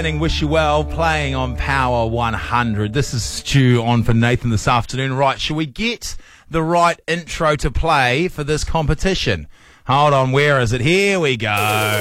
Wish you well, playing on Power 100. This is Stu on for Nathan this afternoon. Right, shall we get the right intro to play for this competition? Hold on, where is it? Here we go.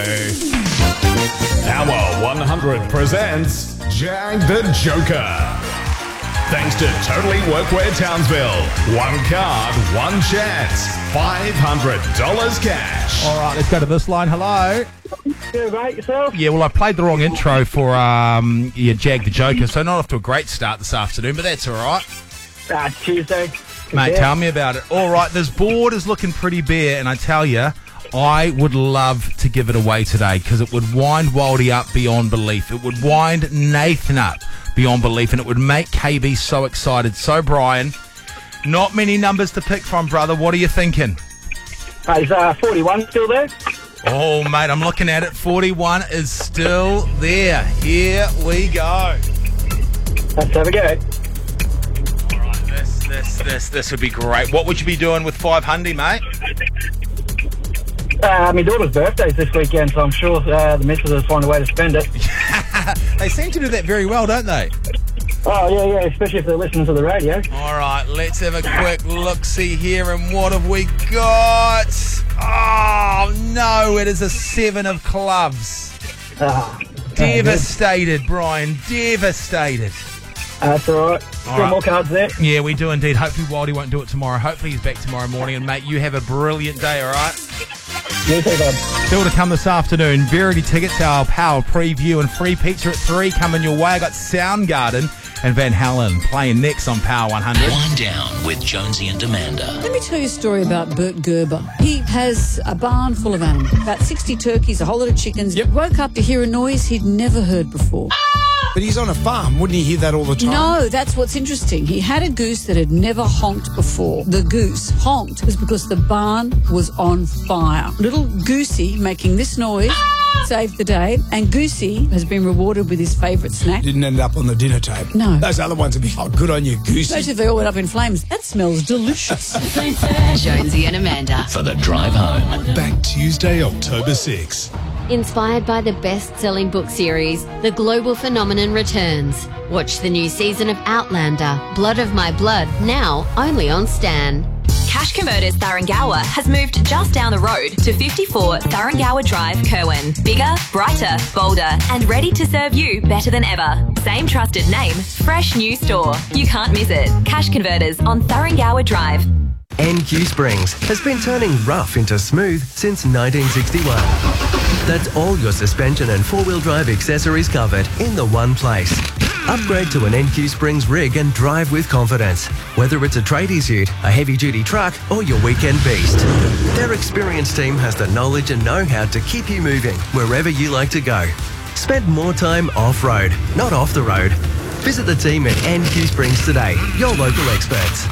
Power 100 presents Jag the Joker. Thanks to Totally Workwear Townsville. One card, one chance. $500 cash. All right, let's go to this line. Hello. Yeah, mate, yourself? Yeah, well, I played the wrong intro for Jag the Joker, so not off to a great start this afternoon, but that's all right. It's Tuesday. Mate, tell me about it. All right, this board is looking pretty bare, and I tell you, I would love to give it away today because it would wind Waldy up beyond belief. It would wind Nathan up beyond belief, and it would make KB so excited. So, Brian, not many numbers to pick from, brother. What are you thinking? Is 41 still there? Oh, mate, I'm looking at it. 41 is still there. Here we go. Let's have a go. All right, this would be great. What would you be doing with 500, mate? My daughter's birthday's this weekend, so I'm sure the missus will find a way to spend it. They seem to do that very well, don't they? Oh, yeah, especially if they're listening to the radio. All right, let's have a quick look-see here, and what have we got? Oh, no, it is a 7 of clubs. Devastated, Brian, devastated. That's all right. Two more cards there. Yeah, we do indeed. Hopefully Wildy won't do it tomorrow. Hopefully he's back tomorrow morning. And, mate, you have a brilliant day, all right? You too, bud. Still to come this afternoon, Verity tickets, our Power preview, and free pizza at 3 coming your way. I got Soundgarden and Van Halen playing next on Power 100. Wind Down with Jonesy and Amanda. Let me tell you a story about Bert Gerber. He has a barn full of animals, about 60 turkeys, a whole lot of chickens. Yep. Woke up to hear a noise he'd never heard before. But he's on a farm. Wouldn't he hear that all the time? No, that's what's interesting. He had a goose that had never honked before. The goose honked was because the barn was on fire. Little Goosey making this noise saved the day, and Goosey has been rewarded with his favourite snack. Didn't end up on the dinner table. No. Those other ones would be, oh, good on you, Goosey. Especially if they all went up in flames. That smells delicious. Jonesy and Amanda for the drive home. Back Tuesday, October 6. Inspired by the best-selling book series, The Global Phenomenon returns. Watch the new season of Outlander, Blood of My Blood, now only on Stan. Cash Converters Tharangawa has moved just down the road to 54 Tharangawa Drive, Kerwin. Bigger, brighter, bolder, and ready to serve you better than ever. Same trusted name, fresh new store. You can't miss it. Cash Converters on Tharangawa Drive. NQ Springs has been turning rough into smooth since 1961. That's all your suspension and four-wheel drive accessories covered in the one place. Upgrade to an NQ Springs rig and drive with confidence. Whether it's a tradies ute, a heavy-duty truck, or your weekend beast. Their experienced team has the knowledge and know-how to keep you moving wherever you like to go. Spend more time off-road, not off the road. Visit the team at NQ Springs today, your local experts.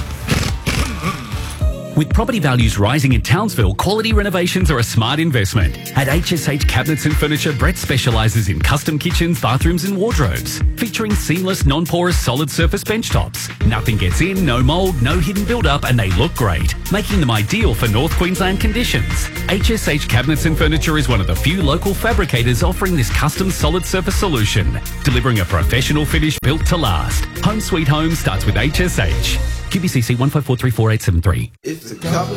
With property values rising in Townsville, quality renovations are a smart investment. At HSH Cabinets and Furniture, Brett specialises in custom kitchens, bathrooms and wardrobes, featuring seamless, non-porous, solid surface bench tops. Nothing gets in, no mould, no hidden build-up, and they look great, making them ideal for North Queensland conditions. HSH Cabinets and Furniture is one of the few local fabricators offering this custom solid surface solution, delivering a professional finish built to last. Home Sweet Home starts with HSH. QBCC 154348873. It's a couple